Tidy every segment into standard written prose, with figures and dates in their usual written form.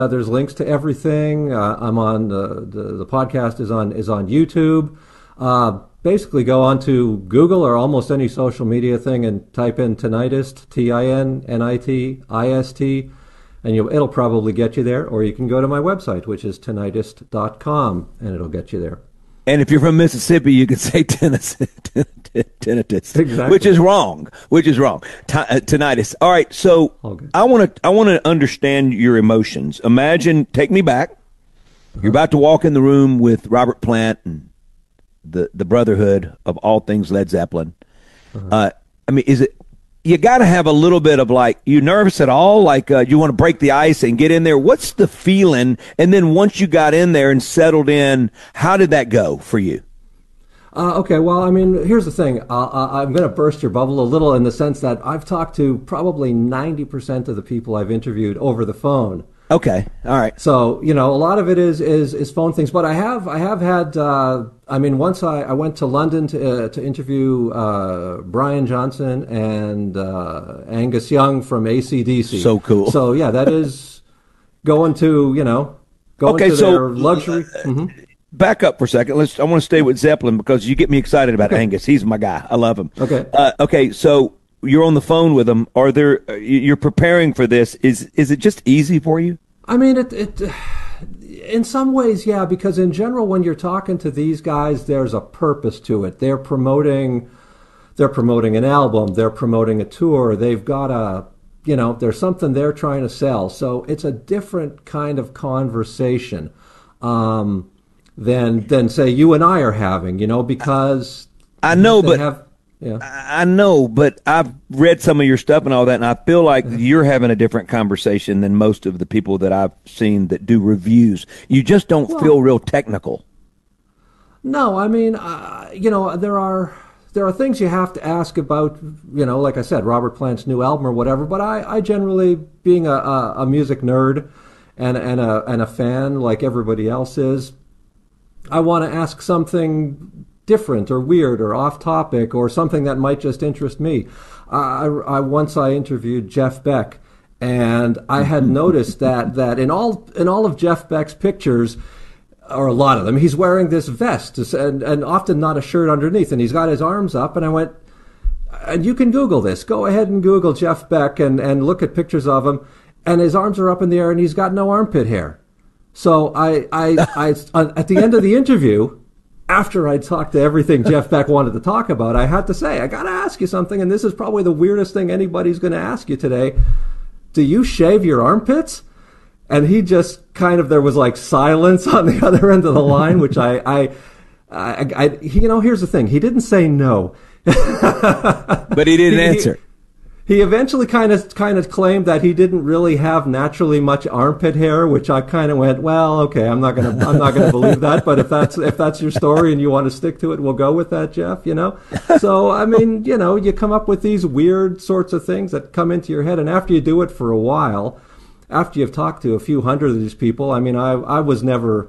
there's links to everything. I'm on the podcast is on YouTube. Basically, go onto Google or almost any social media thing and type in Tinnitus, TINNITIST, and it'll probably get you there. Or you can go to my website, which is tinnitus.com, and it'll get you there. And if you're from Mississippi, you can say tinnitus, exactly. which is wrong. Tinnitus. All right, so I want to understand your emotions. Imagine, take me back. You're about to walk in the room with Robert Plant and the brotherhood of all things Led Zeppelin. I mean, is it? You got to have a little bit of you nervous at all? You want to break the ice and get in there? What's the feeling? And then once you got in there and settled in, how did that go for you? Okay, well, I mean, here's the thing. I'm going to burst your bubble a little in the sense that I've talked to probably 90% of the people I've interviewed over the phone. Okay, all right. So, a lot of it is phone things, but I have had. Once I went to London to interview Brian Johnson and Angus Young from AC/DC. So cool. So yeah, that is going to their luxury. Back up for a second. I want to stay with Zeppelin because you get me excited about Angus. He's my guy. I love him. Okay. Okay. So you're on the phone with him. You're preparing for this. Is it just easy for you? I mean, it in some ways, yeah, because in general, when you're talking to these guys, there's a purpose to it. They're promoting an album. They're promoting a tour. They've got there's something they're trying to sell. So it's a different kind of conversation than say you and I are having, because I know, I know, but I've read some of your stuff and all that, and I feel like you're having a different conversation than most of the people that I've seen that do reviews. You just don't feel real technical. No, I mean, there are things you have to ask about, like I said, Robert Plant's new album or whatever, but I generally, being a music nerd and a fan like everybody else is, I want to ask something different or weird or off topic or something that might just interest me. Once I interviewed Jeff Beck, and I had noticed that in all of Jeff Beck's pictures, or a lot of them, he's wearing this vest and often not a shirt underneath, and he's got his arms up. And I went, and you can Google this. Go ahead and Google Jeff Beck and look at pictures of him, and his arms are up in the air, and he's got no armpit hair. So I at the end of the interview, after I talked to everything Jeff Beck wanted to talk about, I had to say, I got to ask you something, and this is probably the weirdest thing anybody's going to ask you today. Do you shave your armpits? And he just there was silence on the other end of the line, which here's the thing. He didn't say no. But he didn't answer. He eventually kind of claimed that he didn't really have naturally much armpit hair, which I kind of went, well, okay, I'm not gonna believe that, but if that's your story and you want to stick to it, we'll go with that, Jeff. So I mean, you come up with these weird sorts of things that come into your head, and after you do it for a while, after you've talked to a few hundred of these people, I mean, I was never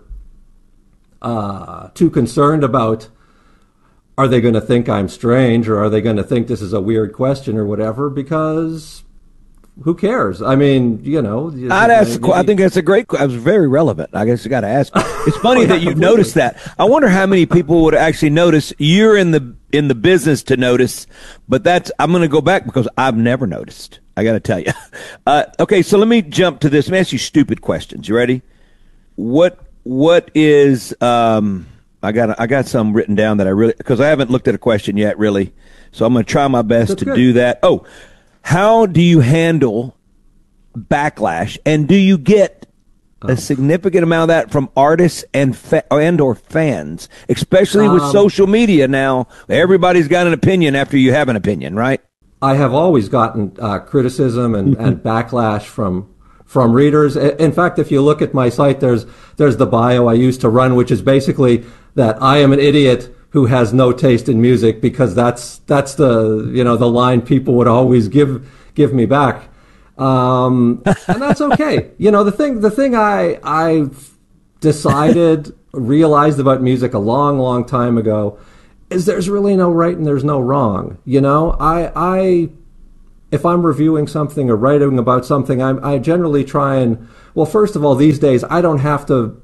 too concerned about, are they going to think I'm strange, or are they going to think this is a weird question or whatever? Because who cares? I mean, I'd ask. I think that's a great. I was very relevant. I guess you got to ask. It's funny that you noticed that. I wonder how many people would actually notice. You're in the business to notice, but I'm going to go back because I've never noticed. I got to tell you. Okay, so let me jump to this. Let me ask you stupid questions. You ready? What is I got some written down that because I haven't looked at a question yet, really. So I'm going to try my best to do that. Oh, how do you handle backlash, and do you get a significant amount of that from artists and or fans, especially with social media now? Everybody's got an opinion after you have an opinion, right? I have always gotten criticism and backlash from readers. In fact, if you look at my site, there's the bio I used to run, which is basically that I am an idiot who has no taste in music, because that's the the line people would always give me back, and that's okay. The thing I've realized about music a long time ago is there's really no right and there's no wrong. if I'm reviewing something or writing about something, I generally try and, well, first of all, these days I don't have to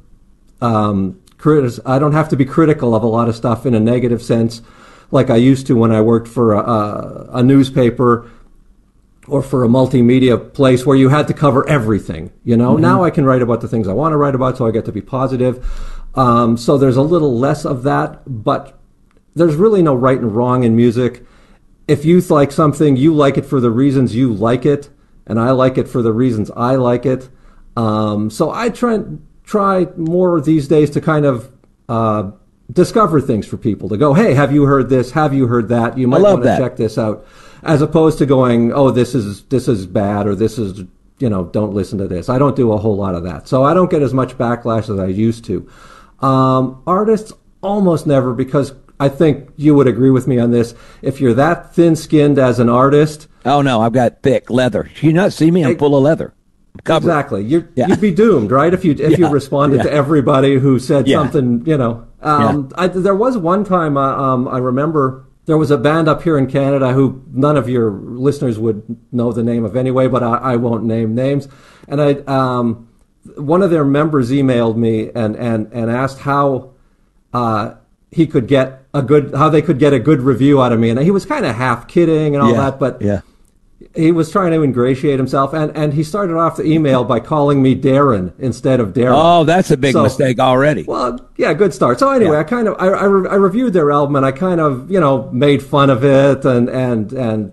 I don't have to be critical of a lot of stuff in a negative sense, like I used to when I worked for a newspaper or for a multimedia place where you had to cover everything. Now I can write about the things I want to write about, so I get to be positive. So there's a little less of that, but there's really no right and wrong in music. If you like something, you like it for the reasons you like it, and I like it for the reasons I like it. So I try more these days to kind of discover things for people, to go, hey, have you heard this? Have you heard that? You might want to check this out. As opposed to going, oh, this is bad, or this is, don't listen to this. I don't do a whole lot of that. So I don't get as much backlash as I used to. Artists, almost never, because I think you would agree with me on this. If you're that thin-skinned as an artist... Oh, no, I've got thick leather. You not see me? I'm full of leather. Exactly. You'd be doomed, right? If you responded to everybody who said something, there was one time, I remember... There was a band up here in Canada who none of your listeners would know the name of anyway, but I won't name names. And one of their members emailed me and asked how they could get a good review out of me. And he was kind of half kidding and all that, but he was trying to ingratiate himself. And he started off the email by calling me Darren instead of Darren. Oh, that's a big mistake already. Well, yeah, good start. So anyway, I reviewed their album, and I kind of, made fun of it, and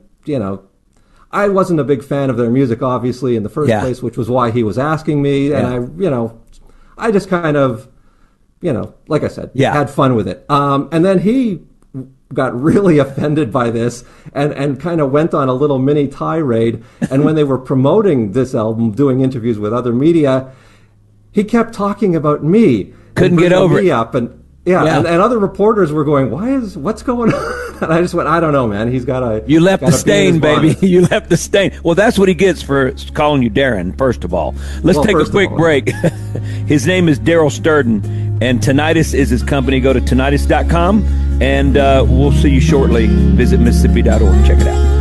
I wasn't a big fan of their music, obviously, in the first place, which was why he was asking me. And I just kind of, like I said, had fun with it. And then he got really offended by this and kind of went on a little mini tirade. And when they were promoting this album, doing interviews with other media, he kept talking about me. Couldn't get over it. Up and other reporters were going, what's going on? And I just went, I don't know, man. He's got a... You left the stain, baby. You left the stain. Well, that's what he gets for calling you Darren, first of all. Let's take a quick break. His name is Daryl Sturden, and Tinnitus is his company. Go to tinnitus.com, and we'll see you shortly. Visit Mississippi.org. Check it out.